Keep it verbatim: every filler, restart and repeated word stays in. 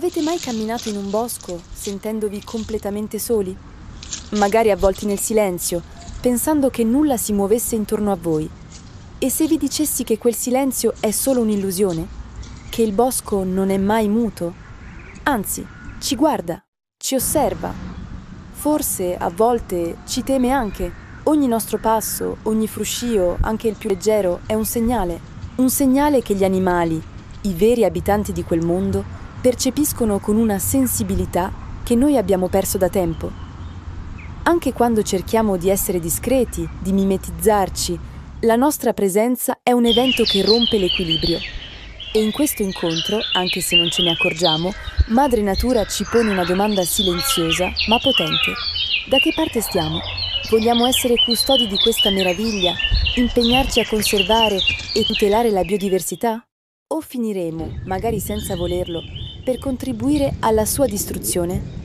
Avete mai camminato in un bosco sentendovi completamente soli? Magari avvolti nel silenzio, pensando che nulla si muovesse intorno a voi. E se vi dicessi che quel silenzio è solo un'illusione? Che il bosco non è mai muto? Anzi, ci guarda, ci osserva. Forse, a volte, ci teme anche. Ogni nostro passo, ogni fruscio, anche il più leggero, è un segnale. Un segnale che gli animali, i veri abitanti di quel mondo, percepiscono con una sensibilità che noi abbiamo perso da tempo. Anche quando cerchiamo di essere discreti, di mimetizzarci, la nostra presenza è un evento che rompe l'equilibrio. E in questo incontro, anche se non ce ne accorgiamo, Madre Natura ci pone una domanda silenziosa ma potente. Da che parte stiamo? Vogliamo essere custodi di questa meraviglia, impegnarci a conservare e tutelare la biodiversità? O finiremo, magari senza volerlo, per contribuire alla sua distruzione?